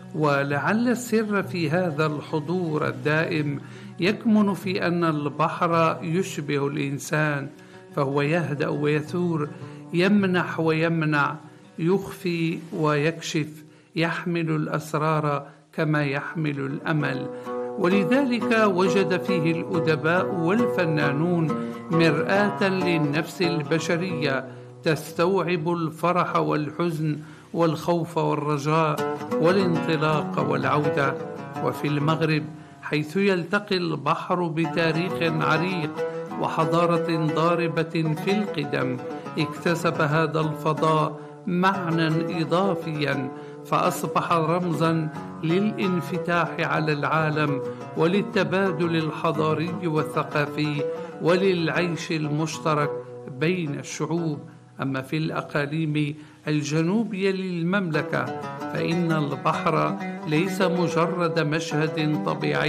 ولعل السر في هذا الحضور الدائم يكمن في أن البحر يشبه الإنسان، فهو يهدأ ويثور، يمنح ويمنع، يخفي ويكشف، يحمل الأسرار كما يحمل الأمل. ولذلك وجد فيه الأدباء والفنانون مرآة للنفس البشرية تستوعب الفرح والحزن والخوف والرجاء والانطلاق والعودة. وفي المغرب حيث يلتقي البحر بتاريخ عريق وحضارة ضاربة في القدم، اكتسب هذا الفضاء معنى إضافيا، فأصبح رمزا للانفتاح على العالم وللتبادل الحضاري والثقافي وللعيش المشترك بين الشعوب. أما في الأقاليم الجنوبية للمملكة فإن البحر ليس مجرد مشهد طبيعي